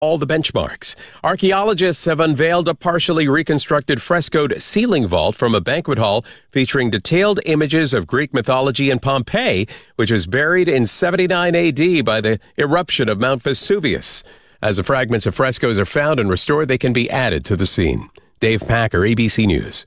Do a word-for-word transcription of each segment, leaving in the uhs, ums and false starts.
all the benchmarks. Archaeologists have unveiled a partially reconstructed frescoed ceiling vault from a banquet hall featuring detailed images of Greek mythology and Pompeii, which was buried in seventy-nine A D by the eruption of Mount Vesuvius. As the fragments of frescoes are found and restored, they can be added to the scene. Dave Packer, A B C News.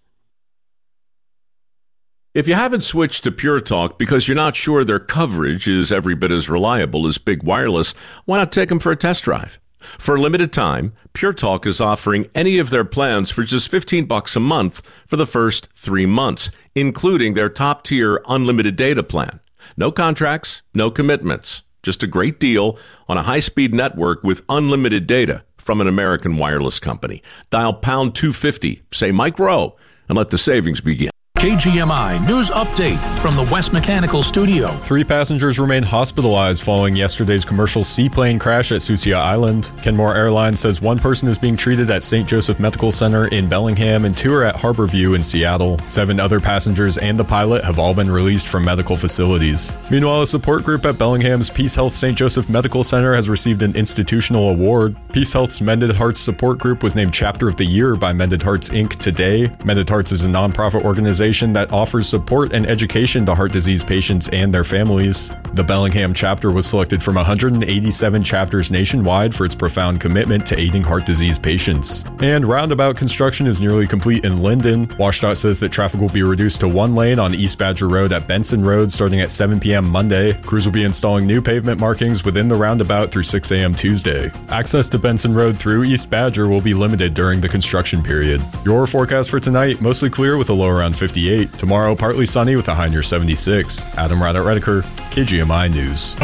If you haven't switched to Pure Talk because you're not sure their coverage is every bit as reliable as Big Wireless, why not take them for a test drive? For a limited time, Pure Talk is offering any of their plans for just fifteen bucks a month for the first three months, including their top-tier unlimited data plan. No contracts, no commitments, just a great deal on a high-speed network with unlimited data from an American wireless company. Dial pound two fifty, say Mike Rowe, and let the savings begin. K G M I News Update from the West Mechanical Studio. Three passengers remain hospitalized following yesterday's commercial seaplane crash at Sucia Island. Kenmore Airlines says one person is being treated at Saint Joseph Medical Center in Bellingham and two are at Harborview in Seattle. Seven other passengers and the pilot have all been released from medical facilities. Meanwhile, a support group at Bellingham's Peace Health Saint Joseph Medical Center has received an institutional award. Peace Health's Mended Hearts support group was named Chapter of the Year by Mended Hearts Incorporated today. Mended Hearts is a nonprofit organization that offers support and education to heart disease patients and their families. The Bellingham chapter was selected from one hundred eighty-seven chapters nationwide for its profound commitment to aiding heart disease patients. And roundabout construction is nearly complete in Linden. WashDOT says that traffic will be reduced to one lane on East Badger Road at Benson Road starting at seven p.m. Monday. Crews will be installing new pavement markings within the roundabout through six a.m. Tuesday. Access to Benson Road through East Badger will be limited during the construction period. Your forecast for tonight, mostly clear with a low around fifty-eight. Tomorrow, partly sunny with a high near seventy-six. Adam Raddat-Redeker, K G M I News.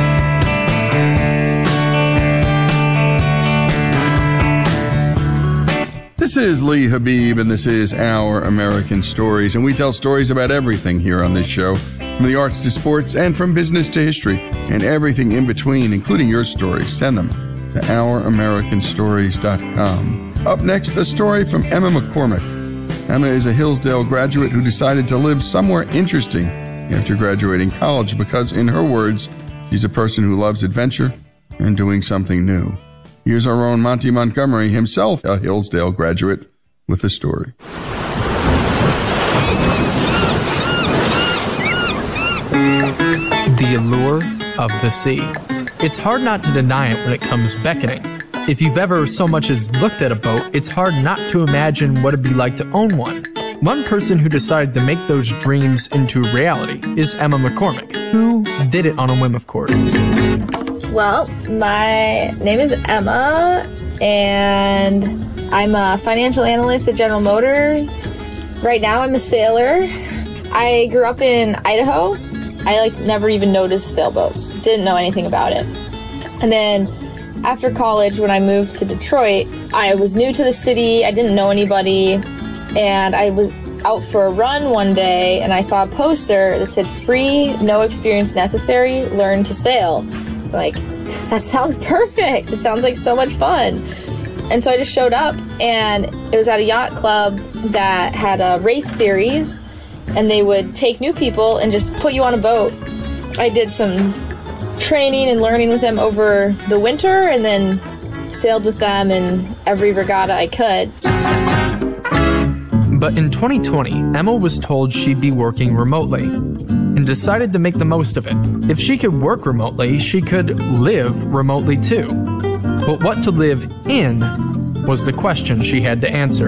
This is Lee Habib, and this is Our American Stories, and we tell stories about everything here on this show, from the arts to sports and from business to history, and everything in between, including your stories. Send them to our american stories dot com. Up next, a story from Emma McCormick. Emma is a Hillsdale graduate who decided to live somewhere interesting after graduating college because, in her words, she's a person who loves adventure and doing something new. Here's our own Monty Montgomery, himself a Hillsdale graduate, with the story. The allure of the sea. It's hard not to deny it when it comes beckoning. If you've ever so much as looked at a boat, it's hard not to imagine what it'd be like to own one. One person who decided to make those dreams into reality is Emma McCormick, who did it on a whim, of course. Well, my name is Emma, and I'm a financial analyst at General Motors. Right now, I'm a sailor. I grew up in Idaho. I, like, never even noticed sailboats. Didn't know anything about it. And then after college, when I moved to Detroit, I was new to the city, I didn't know anybody, and I was out for a run one day, and I saw a poster that said, free, no experience necessary, learn to sail. So like, that sounds perfect. It sounds like so much fun. And so I just showed up, and it was at a yacht club that had a race series, and they would take new people and just put you on a boat. I did some training and learning with them over the winter, and then sailed with them in every regatta I could. But in twenty twenty, Emma was told she'd be working remotely and decided to make the most of it. If she could work remotely, she could live remotely too. But what to live in was the question she had to answer.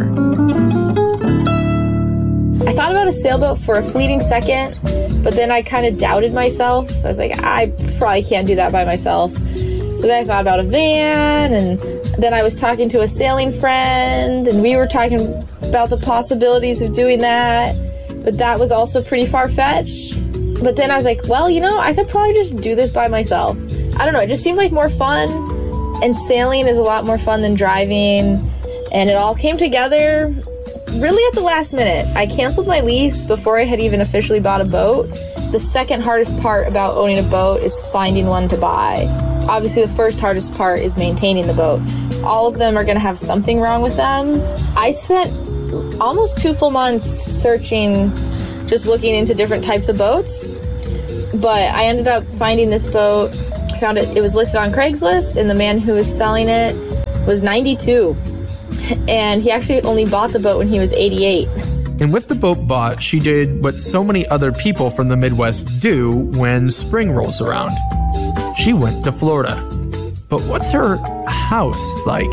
I thought about a sailboat for a fleeting second, but then I kind of doubted myself. I was like, I probably can't do that by myself. So then I thought about a van, and then I was talking to a sailing friend, and we were talking about the possibilities of doing that, but that was also pretty far-fetched. But then I was like, well, you know, I could probably just do this by myself. I don't know, it just seemed like more fun, and sailing is a lot more fun than driving, and it all came together really at the last minute. I canceled my lease before I had even officially bought a boat. The second hardest part about owning a boat is finding one to buy. Obviously, the first hardest part is maintaining the boat. All of them are going to have something wrong with them. I spent almost two full months searching, just looking into different types of boats. But I ended up finding this boat. I found it, it was listed on Craigslist, and the man who was selling it was ninety-two. And he actually only bought the boat when he was eighty-eight. And with the boat bought, she did what so many other people from the Midwest do when spring rolls around. She went to Florida. But what's her house like?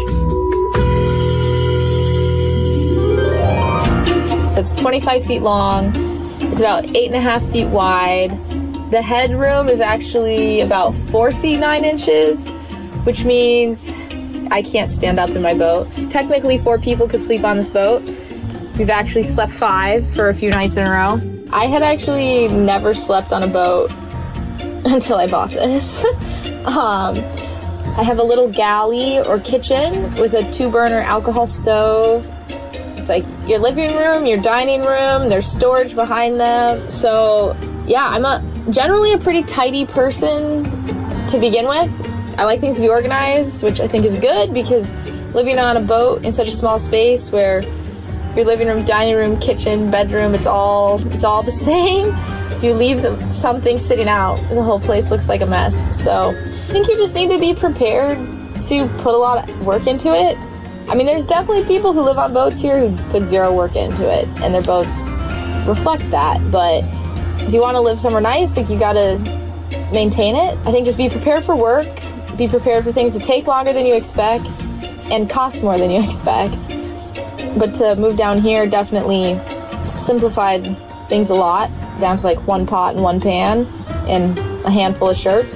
So it's twenty-five feet long. It's about eight and a half feet wide. The headroom is actually about four feet nine inches, which means I can't stand up in my boat. Technically, four people could sleep on this boat. We've actually slept five for a few nights in a row. I had actually never slept on a boat until I bought this. um, I have a little galley or kitchen with a two-burner alcohol stove. It's like your living room, your dining room, there's storage behind them. So yeah, I'm a generally a pretty tidy person to begin with. I like things to be organized, which I think is good because living on a boat in such a small space where your living room, dining room, kitchen, bedroom, it's all it's all the same. If you leave something sitting out, the whole place looks like a mess. So I think you just need to be prepared to put a lot of work into it. I mean, there's definitely people who live on boats here who put zero work into it, and their boats reflect that. But if you want to live somewhere nice, like, you got to maintain it. I think just be prepared for work, be prepared for things to take longer than you expect, and cost more than you expect. But to move down here definitely simplified things a lot, down to like one pot and one pan and a handful of shirts.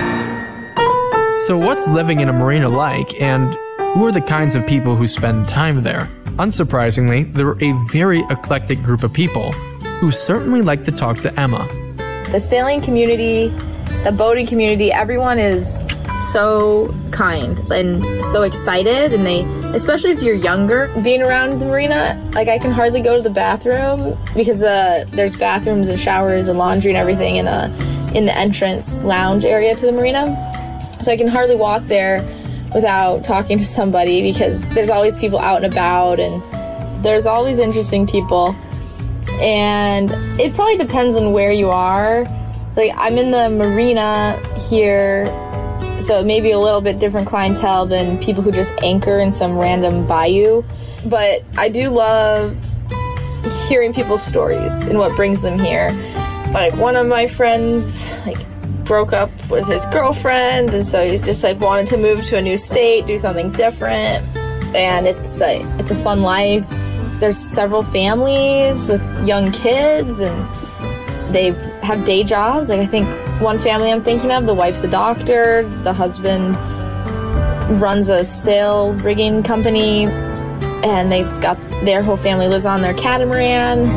So what's living in a marina like, and who are the kinds of people who spend time there? Unsurprisingly, there are a very eclectic group of people who certainly like to talk to Emma. The sailing community, the boating community, everyone is so kind and so excited, and they, especially if you're younger, being around the marina, like, I can hardly go to the bathroom because uh, there's bathrooms and showers and laundry and everything in a in the entrance lounge area to the marina. So I can hardly walk there without talking to somebody because there's always people out and about, and there's always interesting people. And it probably depends on where you are. Like, I'm in the marina here, so it may be a little bit different clientele than people who just anchor in some random bayou. But I do love hearing people's stories and what brings them here. Like, one of my friends, like, broke up with his girlfriend, and so he just, like, wanted to move to a new state, do something different, and it's a, it's a fun life. There's several families with young kids, and they have day jobs. Like, I think one family I'm thinking of, the wife's a doctor, the husband runs a sail rigging company, and they've got, their whole family lives on their catamaran.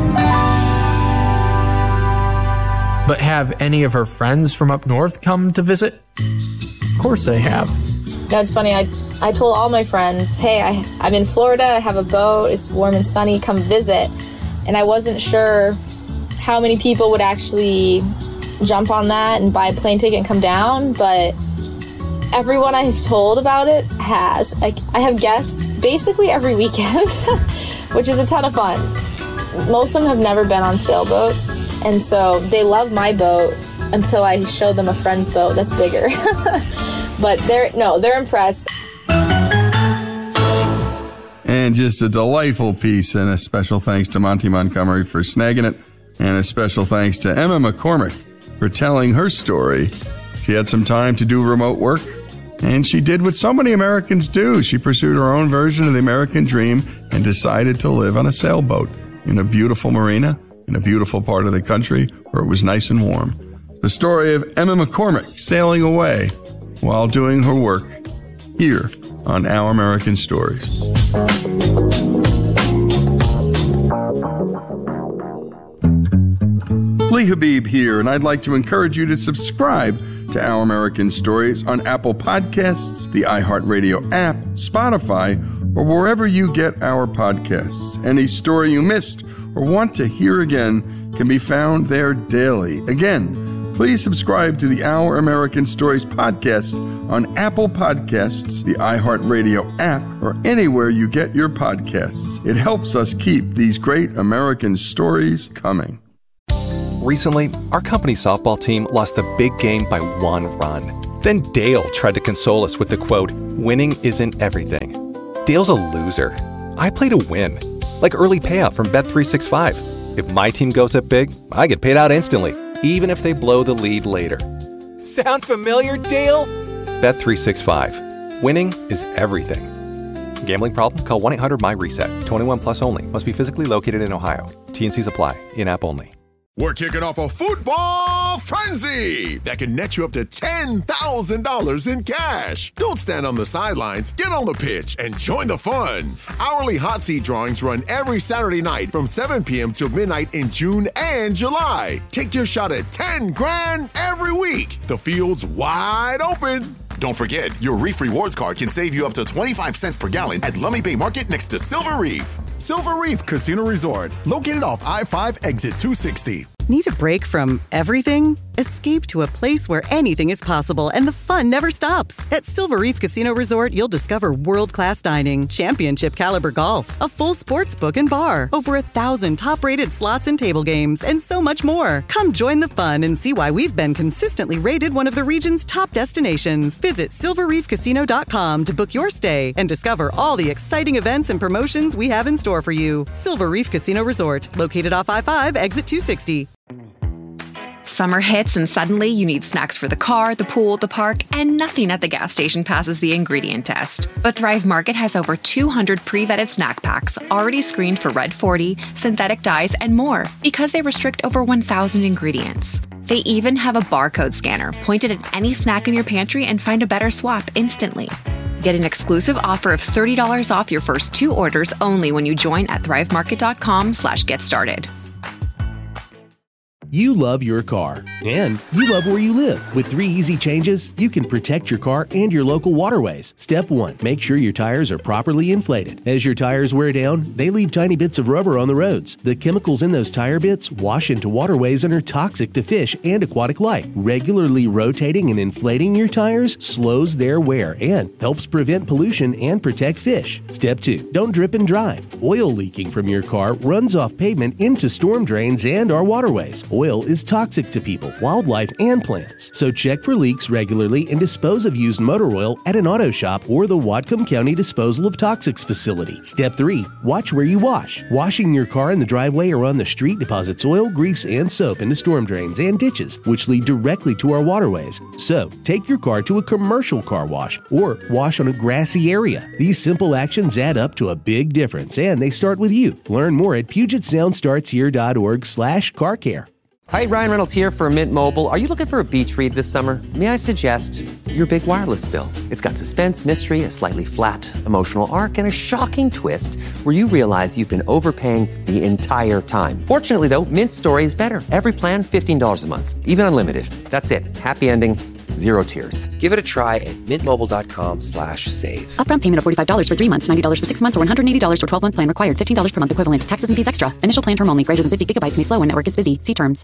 But have any of her friends from up north come to visit? Of course they have. That's funny. I I told all my friends, hey, I, I'm in Florida, I have a boat, it's warm and sunny, come visit. And I wasn't sure how many people would actually jump on that and buy a plane ticket and come down, but everyone I've told about it has. Like, I have guests basically every weekend, which is a ton of fun. Most of them have never been on sailboats, and so they love my boat until I show them a friend's boat that's bigger. But they're, no, they're impressed. And just a delightful piece, and a special thanks to Monty Montgomery for snagging it, and a special thanks to Emma McCormick for telling her story. She had some time to do remote work, and she did what so many Americans do. She pursued her own version of the American dream and decided to live on a sailboat in a beautiful marina in a beautiful part of the country where it was nice and warm. The story of Emma McCormick sailing away while doing her work here on Our American Stories. Lee Habib here, and I'd like to encourage you to subscribe to Our American Stories on Apple Podcasts, the iHeartRadio app, Spotify, or wherever you get our podcasts. Any story you missed or want to hear again can be found there daily. Again, please subscribe to the Our American Stories podcast on Apple Podcasts, the iHeartRadio app, or anywhere you get your podcasts. It helps us keep these great American stories coming. Recently, our company softball team lost the big game by one run. Then Dale tried to console us with the quote, "Winning isn't everything." Dale's a loser. I play to win. Like early payout from Bet three sixty-five. If my team goes up big, I get paid out instantly, even if they blow the lead later. Sound familiar, Dale? Bet three sixty-five. Winning is everything. Gambling problem? Call one eight hundred M Y reset. twenty-one plus only. Must be physically located in Ohio. T N Cs apply. In-app only. We're kicking off a football frenzy that can net you up to ten thousand dollars in cash. Don't stand on the sidelines. Get on the pitch and join the fun. Hourly hot seat drawings run every Saturday night from seven p.m. till midnight in June and July. Take your shot at ten grand every week. The field's wide open. Don't forget, your Reef Rewards card can save you up to twenty-five cents per gallon at Lummi Bay Market next to Silver Reef. Silver Reef Casino Resort, located off I five exit two sixty. Need a break from everything? Escape to a place where anything is possible and the fun never stops. At Silver Reef Casino Resort, you'll discover world-class dining, championship caliber golf, a full sports book and bar, over a thousand top-rated slots and table games, and so much more. Come join the fun and see why we've been consistently rated one of the region's top destinations. Visit silver reef casino dot com to book your stay and discover all the exciting events and promotions we have in store for you. Silver Reef Casino Resort, located off I five, exit two sixty. Summer hits and suddenly you need snacks for the car, the pool, the park, and nothing at the gas station passes the ingredient test. But Thrive Market has over two hundred pre-vetted snack packs already screened for Red forty, synthetic dyes, and more because they restrict over one thousand ingredients. They even have a barcode scanner pointed at any snack in your pantry and find a better swap instantly. Get an exclusive offer of thirty dollars off your first two orders only when you join at thrivemarket.com slash get started. You love your car, and you love where you live. With three easy changes, you can protect your car and your local waterways. Step one, make sure your tires are properly inflated. As your tires wear down, they leave tiny bits of rubber on the roads. The chemicals in those tire bits wash into waterways and are toxic to fish and aquatic life. Regularly rotating and inflating your tires slows their wear and helps prevent pollution and protect fish. Step two, don't drip and drive. Oil leaking from your car runs off pavement into storm drains and our waterways. Oil is toxic to people, wildlife, and plants. So check for leaks regularly and dispose of used motor oil at an auto shop or the Whatcom County Disposal of Toxics facility. Step three, watch where you wash. Washing your car in the driveway or on the street deposits oil, grease, and soap into storm drains and ditches, which lead directly to our waterways. So take your car to a commercial car wash or wash on a grassy area. These simple actions add up to a big difference, and they start with you. Learn more at Puget Sound Starts Here dot org slash car care. Hi, Ryan Reynolds here for Mint Mobile. Are you looking for a beach read this summer? May I suggest your big wireless bill? It's got suspense, mystery, a slightly flat emotional arc, and a shocking twist where you realize you've been overpaying the entire time. Fortunately, though, Mint's story is better. Every plan, fifteen dollars a month, even unlimited. That's it. Happy ending. Zero tears. Give it a try at mintmobile.com slash save. Upfront payment of forty-five dollars for three months, ninety dollars for six months, or one hundred eighty dollars for twelve-month plan required. fifteen dollars per month equivalent. Taxes and fees extra. Initial plan term only. Greater than fifty gigabytes may slow when network is busy. See terms.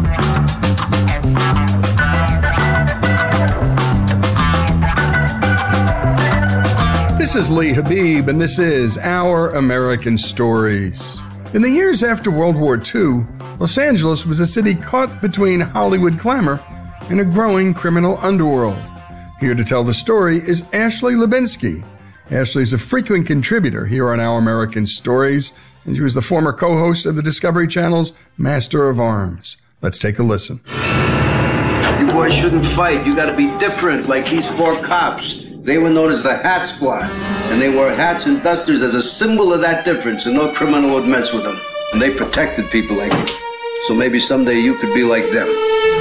This is Lee Habib, and this is Our American Stories. In the years after World War Two, Los Angeles was a city caught between Hollywood glamour and a growing criminal underworld. Here to tell the story is Ashley Lubinsky. Ashley is a frequent contributor here on Our American Stories, and she was the former co-host of the Discovery Channel's Master of Arms. Let's take a listen. You boys shouldn't fight. You gotta be different, like these four cops. They were known as the Hat Squad, and they wore hats and dusters as a symbol of that difference, and no criminal would mess with them. And they protected people like you. So maybe someday you could be like them.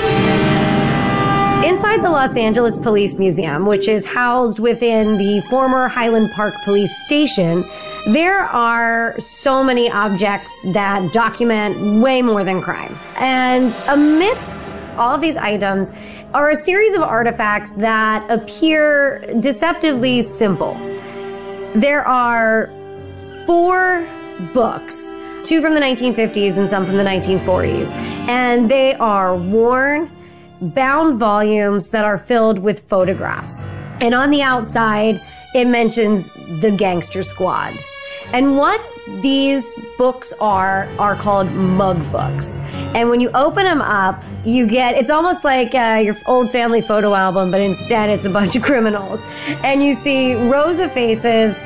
Inside the Los Angeles Police Museum, which is housed within the former Highland Park Police Station, there are so many objects that document way more than crime. And amidst all of these items are a series of artifacts that appear deceptively simple. There are four books, two from the nineteen fifties and some from the nineteen forties, and they are worn, bound volumes that are filled with photographs. And on the outside, it mentions the Gangster Squad. And what these books are are called mug books. And when you open them up, you get, it's almost like uh, your old family photo album, but instead it's a bunch of criminals. And you see rows of faces